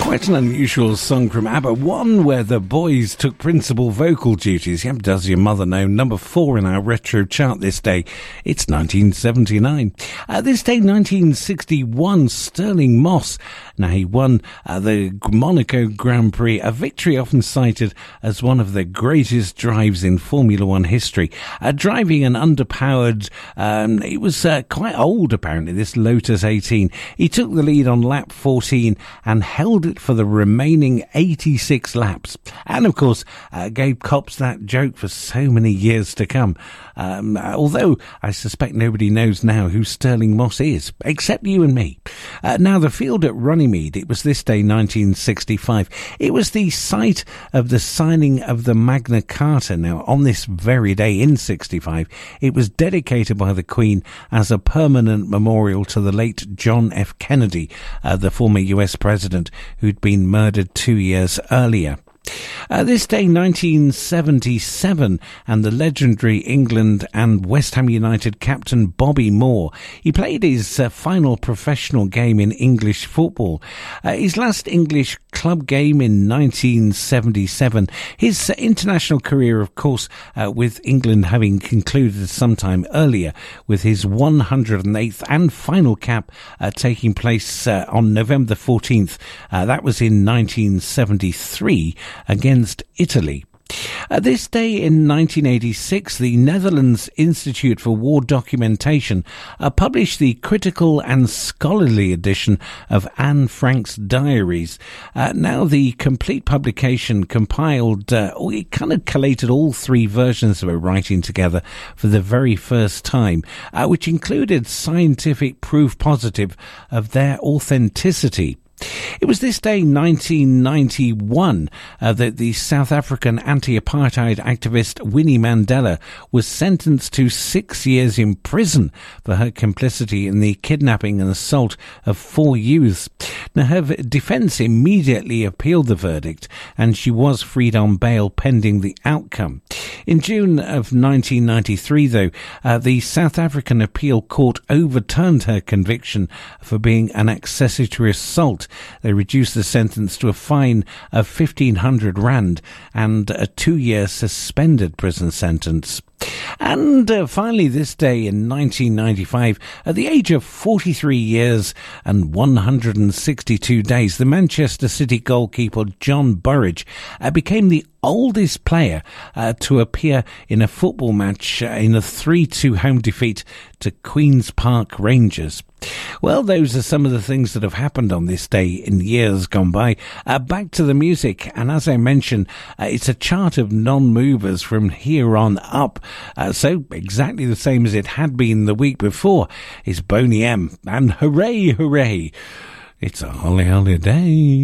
Quite an unusual song from ABBA, one where the boys took principal vocal duties. Yep, does your mother know? Number 4 in our retro chart this day. It's 1979. This day, 1961, Stirling Moss. Now, he won the Monaco Grand Prix, a victory often cited as one of the greatest drives in Formula One history. Driving an underpowered, it was quite old apparently, this Lotus 18. He took the lead on lap 14 and held it for the remaining 86 laps. And of course, gave cops that joke for so many years to come. Although I suspect nobody knows now who Stirling Moss is, except you and me. Now, the field at Runnymede, it was this day, 1965. It was the site of the signing of the Magna Carta. Now, on this very day in 65, it was dedicated by the Queen as a permanent memorial to the late John F. Kennedy, the former US president who'd been murdered 2 years earlier. This day, 1977, and the legendary England and West Ham United captain Bobby Moore. He played his final professional game in English football. His last English club game in 1977. His international career, of course, with England having concluded sometime earlier with his 108th and final cap taking place on November 14th. That was in 1973 against Italy. This day in 1986, the Netherlands Institute for War Documentation published the critical and scholarly edition of Anne Frank's diaries. Now, the complete publication compiled, it kind of collated all three versions of her writing together for the very first time, which included scientific proof positive of their authenticity. It was this day, 1991, that the South African anti-apartheid activist Winnie Mandela was sentenced to 6 years in prison for her complicity in the kidnapping and assault of 4 youths. Now, her defence immediately appealed the verdict, and she was freed on bail pending the outcome. In June of 1993, though, the South African Appeal Court overturned her conviction for being an accessory assault. They reduced the sentence to a fine of 1,500 rand and a 2-year suspended prison sentence. And finally, this day in 1995, at the age of 43 years and 162 days, the Manchester City goalkeeper John Burridge became the oldest player to appear in a football match in a 3-2 home defeat to Queen's Park Rangers. Well, those are some of the things that have happened on this day in years gone by. Back to the music, and as I mentioned, it's a chart of non-movers from here on up. So exactly the same as it had been the week before is Boney M. And hooray, hooray, it's a holly holiday.